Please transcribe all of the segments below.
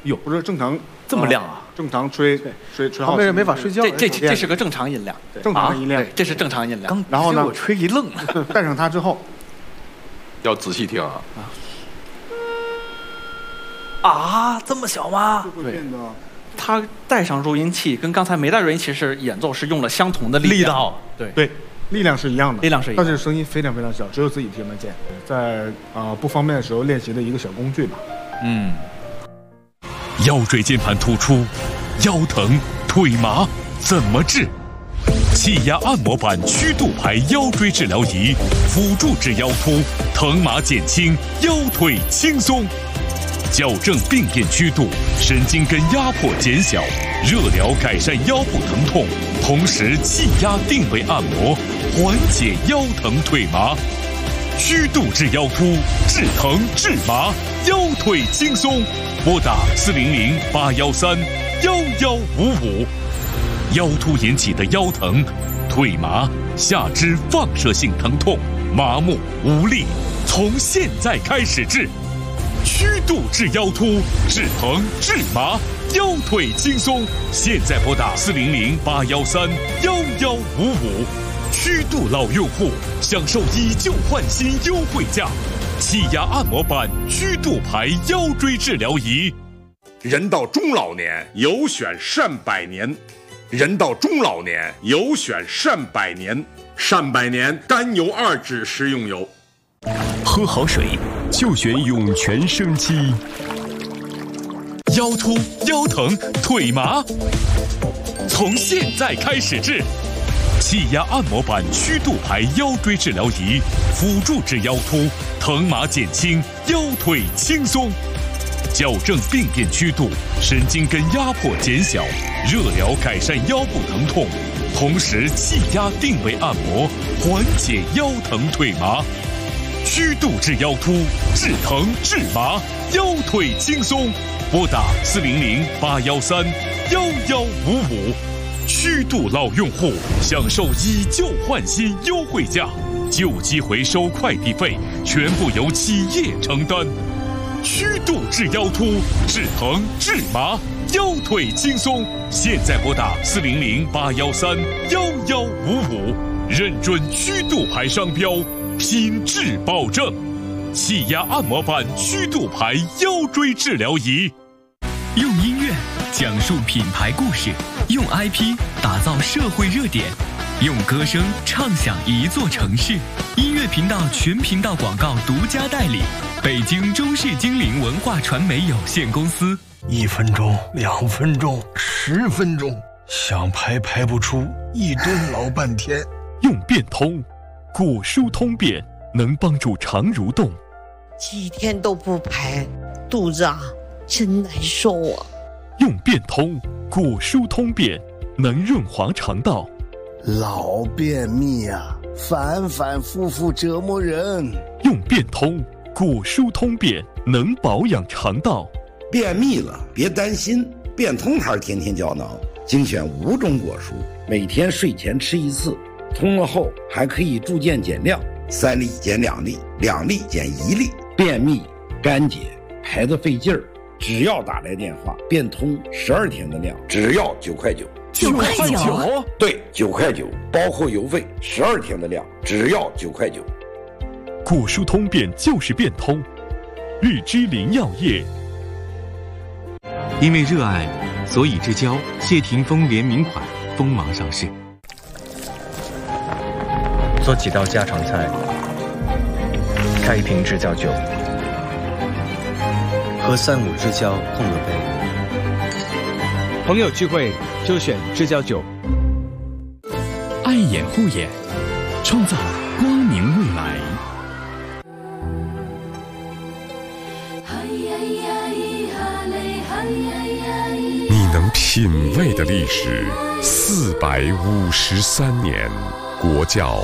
哟， 不是正常这么亮啊？ 正常吹好， 旁边人没法睡觉。 这是个正常音量， 正常的音量， 这是正常音量。 然后呢， 我吹一愣， 带上它之后， 要仔细听啊。 啊，这么小吗？ 对， 它带上录音器，跟刚才没带录音器是演奏是用了相同的力道， 对，力量是一样的，但是声音非常非常小，只有自己听得见。在不方便的时候练习的一个小工具吧。 腰椎间盘突出、腰疼、腿麻怎么治？气压按摩板曲度排腰椎治疗仪，辅助治腰突，疼麻减轻，腰腿轻松。矫正病变曲度，神经根压迫减小，热疗改善腰部疼痛，同时气压定位按摩，缓解腰疼腿麻。曲度治腰突，治疼治麻，腰腿轻松。拨打400-813-1155。腰突引起的腰疼、腿麻、下肢放射性疼痛、麻木无力，从现在开始治。曲度治腰突，治疼治麻，腰腿轻松。现在拨打400-813-1155。曲度老用户享受以旧换新优惠价，气压按摩板曲度排腰椎治疗仪。 人到中老年，有选善百年。人到中老年，有选善百年。善百年甘油2酯食用油。 喝好水就选涌泉生机。腰突、腰疼、腿麻，从现在开始治。气压按摩板曲度排腰椎治疗仪，辅助治腰突，疼麻减轻，腰腿轻松。矫正病变曲度，神经根压迫减小，热疗改善腰部疼痛，同时气压定位按摩，缓解腰疼腿麻。曲度治腰突，治疼治麻，腰腿轻松。拨打400-813-1155。曲度老用户享受以旧换新优惠价，旧机回收快递费全部由企业承担。曲度治腰突，治疼治麻，腰腿轻松。现在拨打400-813-1155，认准曲度牌商标，品质保证。气压按摩板曲度牌腰椎治疗仪。 用音乐讲述品牌故事，用 IP 打造社会热点，用歌声唱响一座城市。音乐频道全频道广告独家代理，北京中视精灵文化传媒有限公司。 1分钟、2分钟、10分钟，想排不出，一顿老半天。 用变通，果蔬通便，能帮助肠蠕动。 几天都不排，肚子真难受啊。 用变通，果蔬通便，能润滑肠道。 老便秘反复复折磨人。 用变通，果蔬通便，能保养肠道。 便秘了别担心，变通牌天天胶囊精选5种果蔬，每天睡前吃1次，通了后还可以助健减量，3粒减2粒，2粒减1粒。便秘、干结、排得费劲儿，只要打来电话，变通12天的量，只要9块9。 9块9？ 对，9块9，包括邮费，12天的量，只要9块9。 果蔬通便就是变通，日之林药业。 因为热爱，所以之交谢霆锋联名款锋芒上市。 做几道家常菜，开一瓶知交酒，和3、5知交碰个杯。 朋友聚会就选知交酒。 爱眼护眼，创造光明未来。 你能品味的历史453年，国教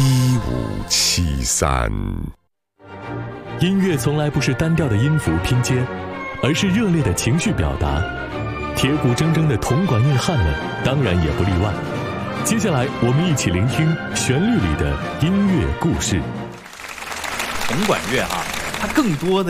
1573。 音乐从来不是单调的音符拼接，而是热烈的情绪表达。铁骨铮铮的铜管硬汉们当然也不例外。接下来我们一起聆听旋律里的音乐故事。 铜管乐它更多的